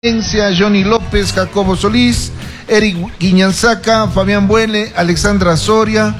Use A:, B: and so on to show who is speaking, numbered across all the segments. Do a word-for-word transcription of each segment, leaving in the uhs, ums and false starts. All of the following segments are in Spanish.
A: Johnny López, Jacobo Solís, Eric Guiñanzaca, Fabián Buele, Alexandra Soria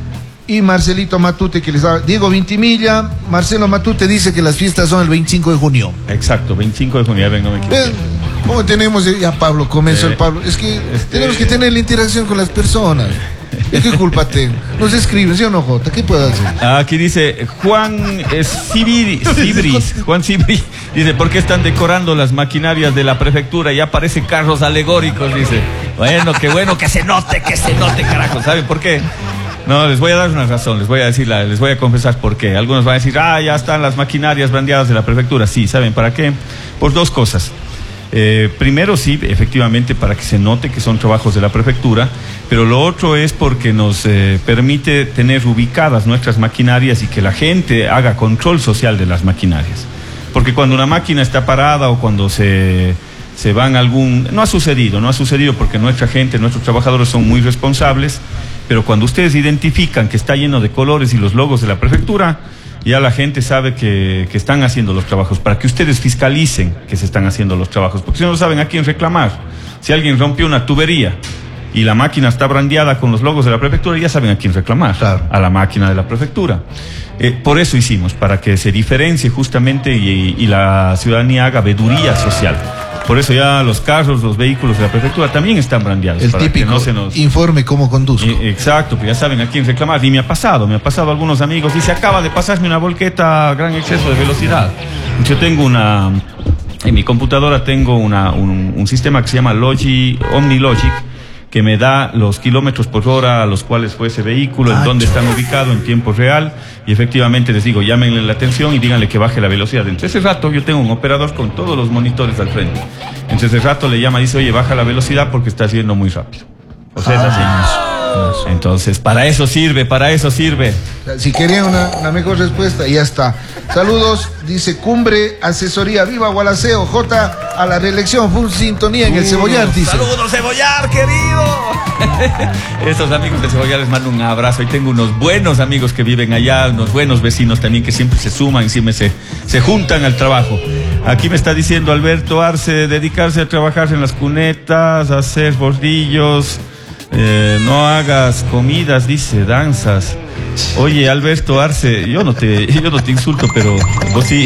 A: y Marcelito Matute, que les da Diego Vintimilla. Marcelo Matute dice que las fiestas son el veinticinco de junio.
B: Exacto, veinticinco de junio, ya vengo, me equivoqué.
A: ¿Cómo tenemos? Ya Pablo, comenzó eh, el Pablo. Es que este... tenemos que tener la interacción con las personas. ¿De qué culpa tengo? Nos escriben, ¿sí o no, Jota? ¿Qué puedo hacer?
B: Aquí dice Juan eh, Sibiri, Sibris, Juan Sibri, dice, ¿por qué están decorando las maquinarias de la prefectura? Ya parecen carros alegóricos, dice. Bueno, qué bueno, que se note, que se note, carajo. ¿Saben por qué? No, les voy a dar una razón, les voy a decir, les voy a confesar por qué. Algunos van a decir, ah, ya están las maquinarias brandeadas de la prefectura. Sí, ¿saben para qué? Por dos cosas. Eh, primero, sí, efectivamente, para que se note que son trabajos de la prefectura, pero lo otro es porque nos eh, permite tener ubicadas nuestras maquinarias y que la gente haga control social de las maquinarias. Porque cuando una máquina está parada o cuando se, se van algún... No ha sucedido, no ha sucedido porque nuestra gente, nuestros trabajadores son muy responsables, pero cuando ustedes identifican que está lleno de colores y los logos de la prefectura, ya la gente sabe que, que están haciendo los trabajos, para que ustedes fiscalicen que se están haciendo los trabajos, porque si no saben a quién reclamar. Si alguien rompió una tubería y la máquina está brandeada con los logos de la prefectura, ya saben a quién reclamar, claro. A la máquina de la prefectura. Eh, por eso hicimos, para que se diferencie justamente y, y la ciudadanía haga veeduría social. Por eso ya los carros, los vehículos de la prefectura también están brandeados.
A: El
B: para
A: típico
B: que no se nos...
A: informe cómo conduzco.
B: Y, exacto, pues ya saben a quién reclamar. Y me ha pasado, me ha pasado a algunos amigos. Dice, acaba de pasarme una volqueta a gran exceso de velocidad. Yo tengo una... En mi computadora tengo una, un, un sistema que se llama Logi, OmniLogic, que me da los kilómetros por hora a los cuales fue ese vehículo, en dónde están ubicados en tiempo real, y efectivamente les digo, llámenle la atención y díganle que baje la velocidad. Entre ese rato yo tengo un operador con todos los monitores al frente. Entre ese rato le llama y dice, oye, baja la velocidad porque estás yendo muy rápido. O sea, es así. Entonces, para eso sirve, para eso sirve.
A: Si quería una, una mejor respuesta, ya está. Saludos, dice Cumbre, asesoría, viva Gualaceo, J a la reelección, full sintonía en el Cebollar, dice.
B: Saludos, Cebollar, querido. Esos amigos de Cebollar les mando un abrazo. Y tengo unos buenos amigos que viven allá, unos buenos vecinos también que siempre se suman, siempre se, se juntan al trabajo. Aquí me está diciendo Alberto Arce, dedicarse a trabajar en las cunetas, hacer bordillos. Eh, no hagas comidas, dice, danzas. Oye, Alberto Arce, yo no te, yo no te insulto, pero vos sí.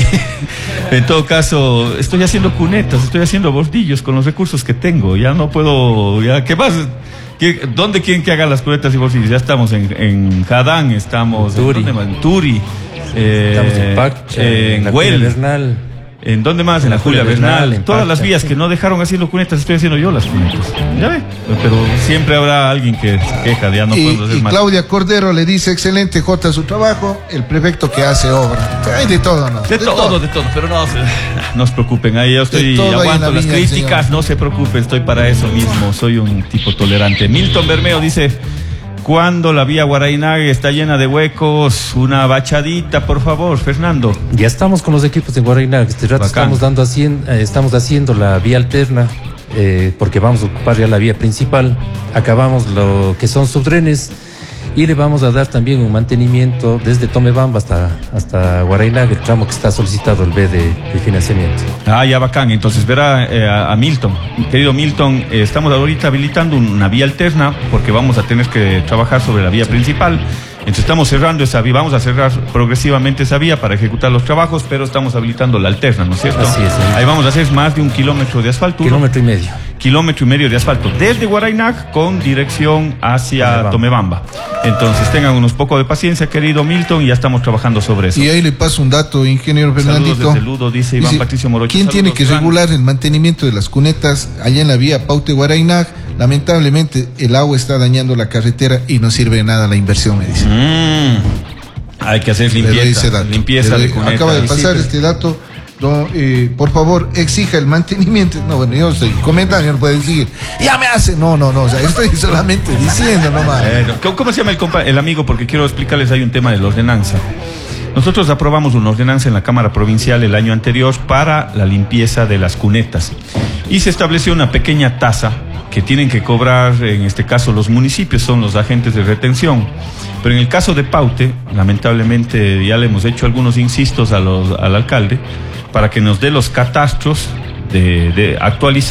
B: En todo caso, estoy haciendo cunetas, estoy haciendo bordillos con los recursos que tengo. Ya no puedo, ya, ¿qué más? ¿Qué, ¿Dónde quieren que haga las cunetas y bordillos? Ya estamos en, en Jadán, estamos
C: Turi.
B: en, ¿dónde? en Turi, eh,
C: estamos en Pacha,
B: en Huel. ¿En dónde más? En, en la Julia Bernal. Bernal todas Pacha, las vías sí. Que no dejaron haciendo cunetas, estoy haciendo yo las cunetas. ¿Ya ve? Pero siempre habrá alguien que se queja de ya no
A: y,
B: podemos hacer
A: y
B: más.
A: Claudia Cordero le dice, excelente Jota su trabajo, el prefecto que hace obra. Hay de todo, ¿no?
B: De, de todo, todo, de todo. Pero no, no se preocupen, ahí yo estoy, aguanto las críticas, no se preocupen, estoy para eso mismo, soy un tipo tolerante. Milton Bermeo dice... Cuando la vía Guarainague está llena de huecos, una bachadita, por favor, Fernando.
C: Ya estamos con los equipos de Guarainague. Este rato estamos dando eh, estamos haciendo la vía alterna, eh, porque vamos a ocupar ya la vía principal. Acabamos lo que son subdrenes y le vamos a dar también un mantenimiento desde Tomebamba hasta, hasta Guarainague, el tramo que está solicitado el B de, de financiamiento.
B: Ah, ya bacán. Entonces verá eh, a, a Milton. Querido Milton, eh, estamos ahorita habilitando una vía alterna porque vamos a tener que trabajar sobre la vía principal. Entonces estamos cerrando esa vía, vamos a cerrar progresivamente esa vía para ejecutar los trabajos, pero estamos habilitando la alterna, ¿no es cierto?
C: Así es. ¿eh?
B: Ahí vamos a hacer más de un kilómetro de asfalto.
C: Kilómetro y medio.
B: Kilómetro y medio de asfalto, desde Guarainague con dirección hacia Tomebamba. Tomebamba. Entonces tengan unos poco de paciencia, querido Milton, y ya estamos trabajando sobre eso.
A: Y ahí le paso un dato, ingeniero Fernandito.
B: Saludos desde Ludo, dice Iván dice, Patricio Morocho.
A: ¿Quién
B: Saludos,
A: tiene que
B: Iván. regular
A: el mantenimiento de las cunetas allá en la vía Paute-Guarainague? Lamentablemente el agua está dañando la carretera y no sirve de nada la inversión, me dice.
B: Mm, hay que hacer limpieza, limpieza de cunetas.
A: Acaba de pasar sí, este dato. No, eh, por favor, exija el mantenimiento. No, bueno, yo estoy comentando, no puede decir, ya me hace. No, no, no, o sea, estoy solamente diciendo nomás.
B: Eh, ¿Cómo se llama el, compa el amigo? Porque quiero explicarles, hay un tema de la ordenanza. Nosotros aprobamos una ordenanza en la Cámara Provincial el año anterior para la limpieza de las cunetas. Y se estableció una pequeña tasa que tienen que cobrar, en este caso los municipios, son los agentes de retención. Pero en el caso de Paute, lamentablemente ya le hemos hecho algunos insistos a los, al alcalde para que nos dé los catastros de, de actualizar